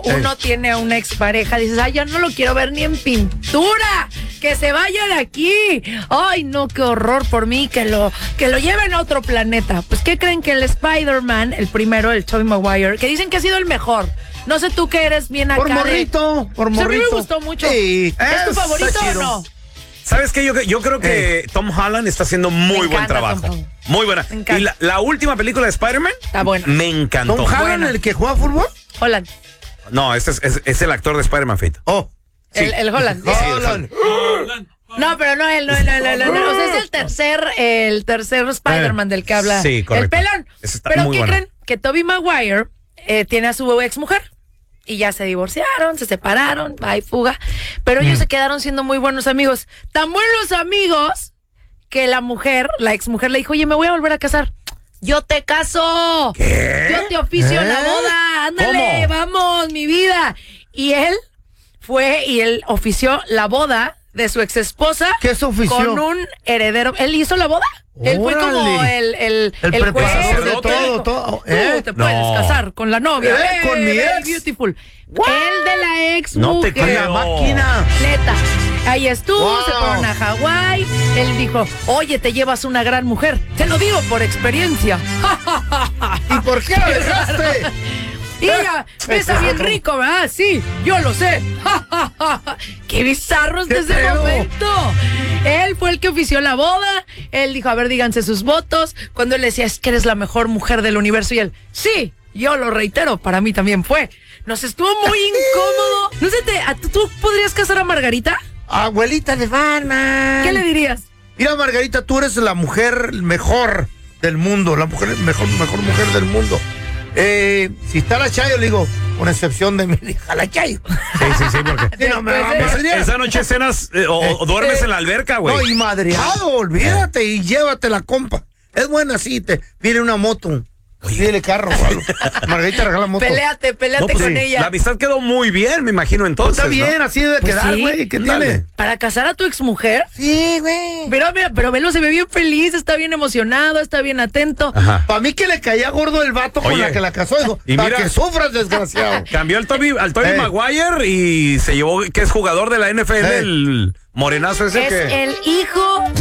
uno tiene a una expareja, dices, ay, yo no lo quiero ver ni en pintura, que se vaya de aquí. Ay, no, qué horror por mí, que lo lleven a otro planeta. Pues, ¿qué creen? Que el Spider-Man, el primero, el Tobey Maguire, que dicen que ha sido el mejor. No sé tú que eres bien acá. Por morrito. A mí me gustó mucho. Sí, ¿Es tu favorito o no? ¿Sabes qué? Yo creo que Tom Holland está haciendo muy buen trabajo. Muy buena. Y la última película de Spider-Man está buena. Me encantó. ¿Tom Holland, el que juega fútbol? Holland. No, es el actor de Spider-Man, Feito. Oh. Sí. El Holland. Sí, Holland. No, pero no él, no. O sea, es el tercer Spider-Man del que habla. Sí, correcto. El pelón. Pero ¿qué creen? Que Tobey Maguire tiene a su ex mujer. Y ya se divorciaron, se separaron, hay fuga. Pero ellos se quedaron siendo muy buenos amigos. Tan buenos amigos que la ex mujer le dijo, oye, me voy a volver a casar. Yo te caso. ¿Qué? Yo te oficio la boda. Ándale, vamos, mi vida. Y él fue y él ofició la boda de su ex esposa. ¿Qué se ofició? Con un heredero. Él hizo la boda. Él fue como el preparador de todo. Tú te puedes casar con la novia. Con mi ex. Beautiful. El de la ex No mujer. te creo. La máquina. Neta. Ahí estuvo, Wow. se fueron a Hawái. Él dijo, oye, te llevas una gran mujer. Te lo digo por experiencia. ¿Y por qué la dejaste? Y ella besa bien rico, ¿verdad? Sí, yo lo sé. ¡Qué bizarros de ese momento! Él fue el que ofició la boda. Él dijo, a ver, díganse sus votos. Cuando él decía, es que eres la mejor mujer del universo. Y él, sí, yo lo reitero, para mí también fue. Nos estuvo muy incómodo. No sé, ¿tú podrías casar a Margarita? Abuelita de Batman. ¿Qué le dirías? Mira, Margarita, tú eres la mujer mejor del mundo, la mejor mujer del mundo. Si está la Chayo, le digo, con excepción de mi hija, la Chayo. Sí, porque Sí, no, me esa noche cenas o duermes en la alberca, güey. No, y madreado, olvídate y llévate la compa. Es buena, sí, viene una moto. Dile carro, Margarita regala moto. Péleate No, pues, con ella. La amistad quedó muy bien, me imagino, entonces. Está bien, ¿no? así debe Pues quedar, sí. güey. ¿Qué Dale. tiene? ¿Para casar a tu exmujer? Sí, güey. Pero velo, se ve bien feliz, está bien emocionado, está bien atento. Ajá. Para mí que le caía gordo el vato con Oye, la que la casó. Digo, y para mira- que sufras, desgraciado. Cambió al Tobey Maguire y se llevó, que es jugador de la NFL, el morenazo ese Es que... el hijo